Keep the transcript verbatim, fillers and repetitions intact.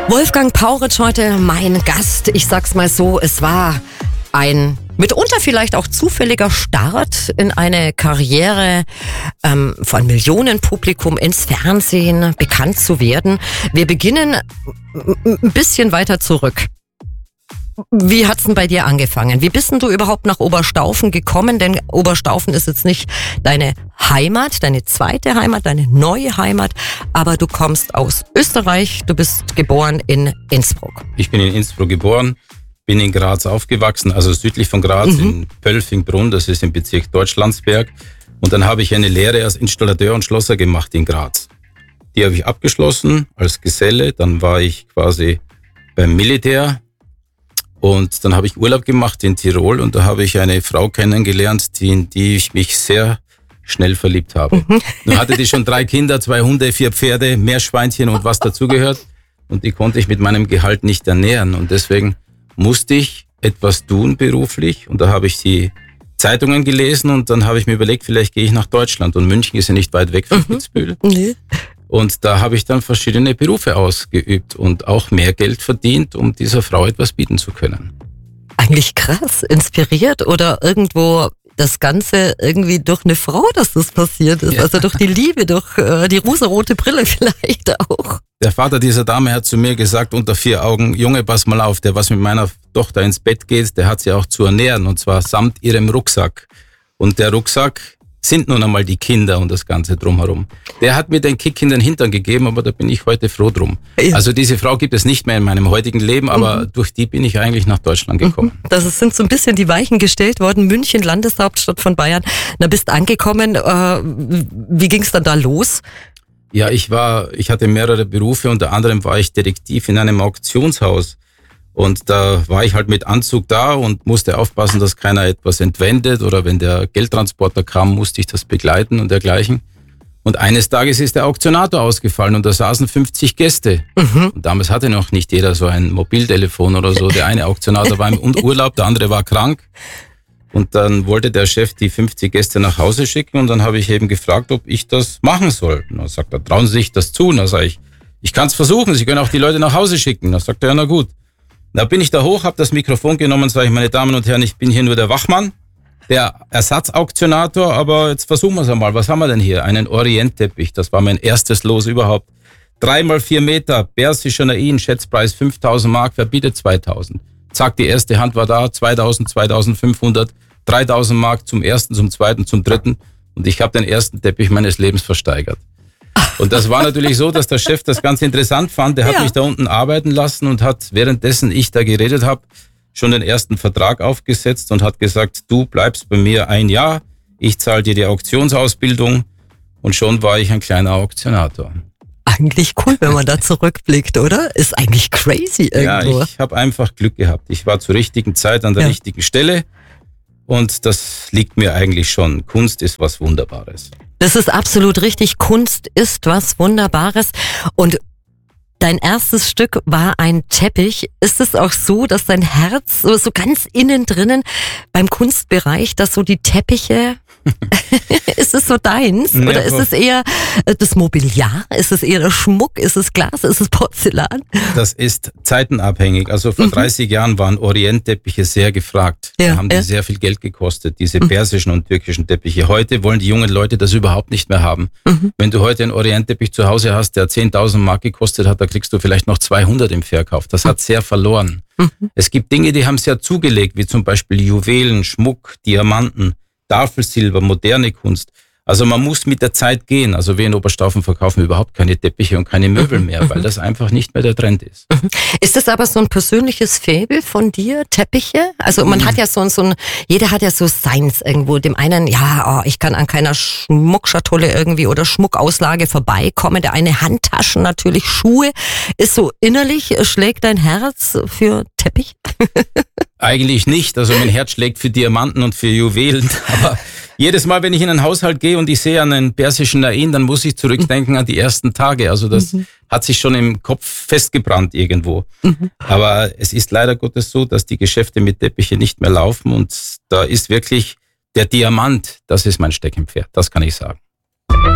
Wolfgang Pauritsch heute mein Gast. Ich sag's mal so, es war ein mitunter vielleicht auch zufälliger Start in eine Karriere, ähm, von Millionenpublikum ins Fernsehen bekannt zu werden. Wir beginnen ein bisschen weiter zurück. Wie hat's denn bei dir angefangen? Wie bist denn du überhaupt nach Oberstaufen gekommen? Denn Oberstaufen ist jetzt nicht deine Heimat, deine zweite Heimat, deine neue Heimat, aber du kommst aus Österreich, du bist geboren in Innsbruck. Ich bin in Innsbruck geboren, bin in Graz aufgewachsen, also südlich von Graz, mhm. in Pölfingbrunn, das ist im Bezirk Deutschlandsberg. Und dann habe ich eine Lehre als Installateur und Schlosser gemacht in Graz. Die habe ich abgeschlossen als Geselle, dann war ich quasi beim Militär. Und dann habe ich Urlaub gemacht in Tirol und da habe ich eine Frau kennengelernt, die, in die ich mich sehr schnell verliebt habe. Mhm. Nun hatte die schon drei Kinder, zwei Hunde, vier Pferde, Meerschweinchen und was dazugehört. Und die konnte ich mit meinem Gehalt nicht ernähren. Und deswegen musste ich etwas tun beruflich. Und da habe ich die Zeitungen gelesen und dann habe ich mir überlegt, vielleicht gehe ich nach Deutschland. Und München ist ja nicht weit weg von Kitzbühel. Mhm. Nee. Und da habe ich dann verschiedene Berufe ausgeübt und auch mehr Geld verdient, um dieser Frau etwas bieten zu können. Eigentlich krass, inspiriert oder irgendwo das Ganze irgendwie durch eine Frau, dass das passiert ist. Ja. Also durch die Liebe, durch äh, die rosarote Brille vielleicht auch. Der Vater dieser Dame hat zu mir gesagt, unter vier Augen, Junge, pass mal auf, der was mit meiner Tochter ins Bett geht, der hat sie auch zu ernähren und zwar samt ihrem Rucksack. Und der Rucksack sind nun einmal die Kinder und das Ganze drumherum. Der hat mir den Kick in den Hintern gegeben, aber da bin ich heute froh drum. Ja. Also diese Frau gibt es nicht mehr in meinem heutigen Leben, aber mhm. durch die bin ich eigentlich nach Deutschland gekommen. Das sind so ein bisschen die Weichen gestellt worden. München, Landeshauptstadt von Bayern. Da bist angekommen. Äh, wie ging es dann da los? Ja, ich war, ich hatte mehrere Berufe. Unter anderem war ich Detektiv in einem Auktionshaus. Und da war ich halt mit Anzug da und musste aufpassen, dass keiner etwas entwendet oder wenn der Geldtransporter kam, musste ich das begleiten und dergleichen. Und eines Tages ist der Auktionator ausgefallen und da saßen fünfzig Gäste. Mhm. Und damals hatte noch nicht jeder so ein Mobiltelefon oder so. Der eine Auktionator war im Urlaub, der andere war krank. Und dann wollte der Chef die fünfzig Gäste nach Hause schicken und dann habe ich eben gefragt, ob ich das machen soll. Und dann sagt er, trauen Sie sich das zu? Und dann sage ich, ich kann es versuchen, Sie können auch die Leute nach Hause schicken. Dann sagt er, ja, na gut. Da bin ich da hoch, habe das Mikrofon genommen und sage ich, meine Damen und Herren, ich bin hier nur der Wachmann, der Ersatzauktionator, aber jetzt versuchen wir es einmal. Was haben wir denn hier? Einen Orientteppich, das war mein erstes Los überhaupt. Drei mal vier Meter, persischer Nain, Schätzpreis fünftausend Mark, wer bietet zweitausend? Zack, die erste Hand war da, zweitausend, zweitausendfünfhundert, dreitausend Mark zum ersten, zum zweiten, zum dritten und ich habe den ersten Teppich meines Lebens versteigert. Und das war natürlich so, dass der Chef das ganz interessant fand. Der hat ja. mich da unten arbeiten lassen und hat, währenddessen ich da geredet habe, schon den ersten Vertrag aufgesetzt und hat gesagt, du bleibst bei mir ein Jahr, ich zahle dir die Auktionsausbildung und schon war ich ein kleiner Auktionator. Eigentlich cool, wenn man da zurückblickt, oder? Ist eigentlich crazy irgendwo. Ja, ich habe einfach Glück gehabt. Ich war zur richtigen Zeit an der ja. richtigen Stelle und das liegt mir eigentlich schon. Kunst ist was Wunderbares. Das ist absolut richtig. Kunst ist was Wunderbares. Und dein erstes Stück war ein Teppich. Ist es auch so, dass dein Herz so, so ganz innen drinnen beim Kunstbereich, dass so die Teppiche, ist es so deins? Ja, oder ist es eher das Mobiliar? Ist es eher der Schmuck? Ist es Glas? Ist es Porzellan? Das ist zeitenabhängig. Also vor mhm. dreißig Jahren waren Orientteppiche sehr gefragt. Ja, da haben die ja. sehr viel Geld gekostet, diese persischen und türkischen Teppiche. Heute wollen die jungen Leute das überhaupt nicht mehr haben. Mhm. Wenn du heute einen Orientteppich zu Hause hast, der zehntausend Mark gekostet hat, da kriegst du vielleicht noch zweihundert im Verkauf. Das hat sehr verloren. Mhm. Es gibt Dinge, die haben sehr zugelegt, wie zum Beispiel Juwelen, Schmuck, Diamanten, Tafelsilber, moderne Kunst. Also man muss mit der Zeit gehen. Also wir in Oberstaufen verkaufen überhaupt keine Teppiche und keine Möbel mehr, weil das einfach nicht mehr der Trend ist. Ist das aber so ein persönliches Faible von dir, Teppiche? Also man hat ja so ein, so ein, jeder hat ja so seins irgendwo. Dem einen, ja, oh, ich kann an keiner Schmuckschatulle irgendwie oder Schmuckauslage vorbeikommen. Der eine Handtaschen, natürlich Schuhe. Ist so innerlich, schlägt dein Herz für Teppich? Eigentlich nicht. Also mein Herz schlägt für Diamanten und für Juwelen. Aber jedes Mal, wenn ich in einen Haushalt gehe und ich sehe einen persischen Nain, dann muss ich zurückdenken an die ersten Tage. Also das mhm. hat sich schon im Kopf festgebrannt irgendwo. Mhm. Aber es ist leider Gottes so, dass die Geschäfte mit Teppiche nicht mehr laufen. Und da ist wirklich der Diamant, das ist mein Steckenpferd. Das kann ich sagen.